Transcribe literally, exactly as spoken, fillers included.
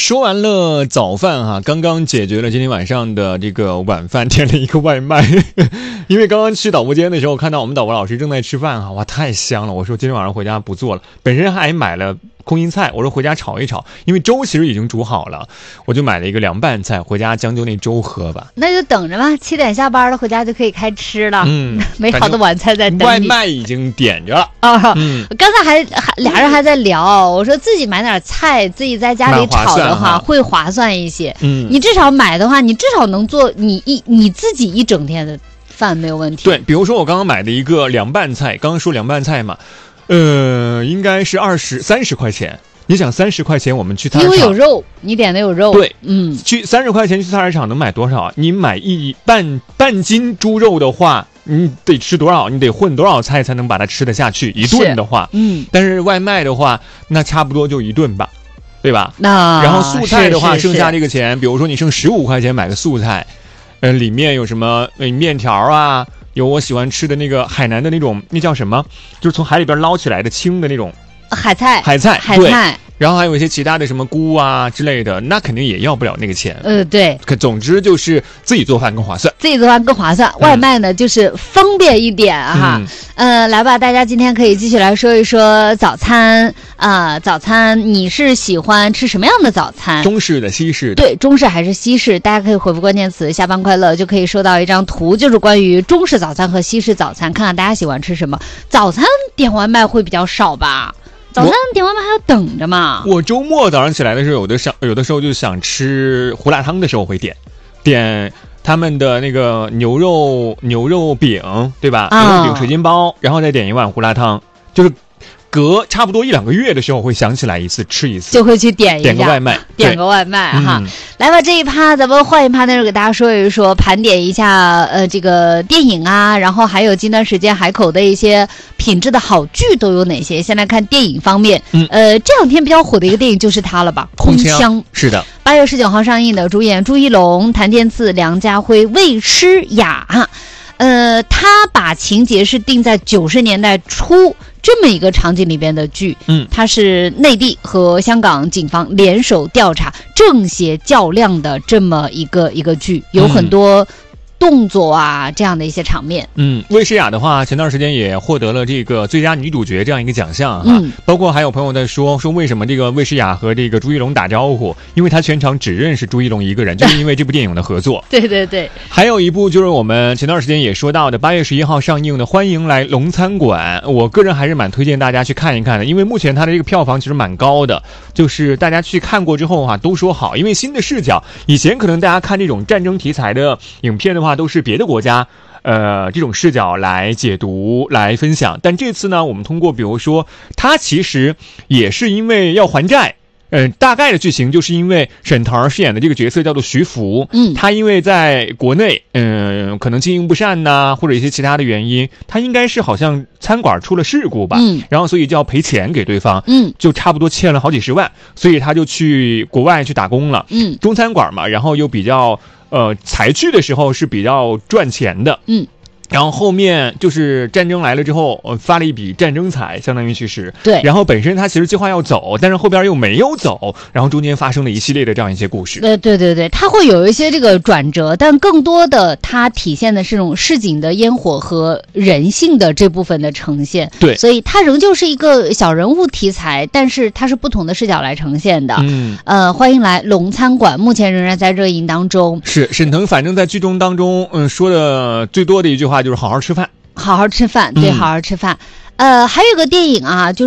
说完了早饭哈，刚刚解决了今天晚上的这个晚饭，点了一个外卖。因为刚刚去导播间的时候，看到我们导播老师正在吃饭哈，哇，太香了！我说今天晚上回家不做了，本身还买了空心菜，我说回家炒一炒，因为粥其实已经煮好了，我就买了一个凉拌菜，回家将就那粥喝吧。 那就等着吧，七点下班了，回家就可以开吃了。 嗯， 美好的晚餐在等你。 外卖已经点着了啊、哦。 嗯， 刚才还还俩人还在聊，我说自己买点菜，自己在家里炒的话会划算一些。 嗯， 你至少买的话，你至少能做你一你自己一整天的饭没有问题。 对，比如说我刚刚买的一个凉拌菜，刚刚说凉拌菜嘛，呃，应该是二十三十块钱。你想三十块钱我们去菜市场， 因为有肉，你点的有肉。 对， 嗯， 去三十块钱去菜市场能买多少？你买一半半斤猪肉的话，你得吃多少？你得混多少菜才能把它吃得下去？一顿的话， 嗯， 但是外卖的话，那差不多就一顿吧，对吧？ 那然后素菜的话， 是是是剩下这个钱，比如说你剩十五块钱买个素菜，呃，里面有什么呃面条啊，有我喜欢吃的那个海南的那种，那叫什么？就是从海里边捞起来的青的那种。 海菜， 海菜， 海菜， 然后还有一些其他的什么菇啊之类的，那肯定也要不了那个钱。 呃，对。 可总之就是自己做饭更划算， 自己做饭更划算。外卖呢，嗯、就是方便一点哈。嗯、呃，来吧，大家今天可以继续来说一说早餐啊、呃。早餐你是喜欢吃什么样的早餐？ 中式的、西式的？ 对，中式还是西式？大家可以回复关键词"下班快乐"，就可以收到一张图，就是关于中式早餐和西式早餐，看看大家喜欢吃什么。早餐点外卖会比较少吧？早餐点外卖还要等着嘛？ 我周末早上起来的时候，有的想有的时候就想吃胡辣汤的时候会点，点他们的那个牛肉牛肉饼，对吧？ 啊、 牛肉饼水晶包，然后再点一碗胡辣汤，就是隔差不多一两个月的时候会想起来一次吃一次， 就会去点一下点个外卖， 点个外卖哈。 嗯、 来吧，这一趴咱们换一趴，那就给大家说一说，盘点一下呃这个电影啊，然后还有近段时间海口的一些品质的好剧都有哪些。先来看电影方面， 嗯、 呃这两天比较火的一个电影就是它了吧，《空枪》。 枪是的， 八月十九号上映的，主演朱一龙、谭健次、梁家辉、魏诗雅。呃，他把情节是定在九十年代初这么一个场景里边的剧， 嗯， 它是内地和香港警方联手调查正邪较量的这么一个一个剧，有很多动作啊这样的一些场面。 嗯，魏诗雅的话，前段时间也获得了这个最佳女主角这样一个奖项哈。 嗯， 包括还有朋友在说说为什么这个魏诗雅和这个朱一龙打招呼，因为他全场只认识朱一龙一个人，就是因为这部电影的合作。 对对对。 还有一部就是我们前段时间也说到的八月十一号上映的《欢迎来龙餐馆》，我个人还是蛮推荐大家去看一看的，因为目前它的这个票房其实蛮高的，就是大家去看过之后啊都说好，因为新的视角，以前可能大家看这种战争题材的影片的话都是别的国家呃这种视角来解读来分享，但这次呢我们通过比如说它其实也是因为要还债。嗯，大概的剧情就是因为沈腾饰演的这个角色叫做徐福， 嗯， 他因为在国内，嗯、呃，可能经营不善呐，或者一些其他的原因，他应该是好像餐馆出了事故吧， 嗯， 然后所以就要赔钱给对方， 嗯， 就差不多欠了好几十万，所以他就去国外去打工了， 嗯， 中餐馆嘛，然后又比较呃才去的时候是比较赚钱的， 嗯。 然后后面就是战争来了之后，呃，发了一笔战争财，相当于去是对。 然后本身他其实计划要走，但是后边又没有走，然后中间发生了一系列的这样一些故事。 呃，对对对，它会有一些这个转折，但更多的它体现的是这种市井的烟火和人性的这部分的呈现。 对， 所以它仍旧是一个小人物题材，但是它是不同的视角来呈现的。 嗯， 呃，欢迎来龙餐馆，目前仍然在热映当中。 是沈腾，反正在剧中当中，嗯，说的最多的一句话就是好好吃饭， 好好吃饭，对， 嗯、 好好吃饭。呃，还有个电影啊，就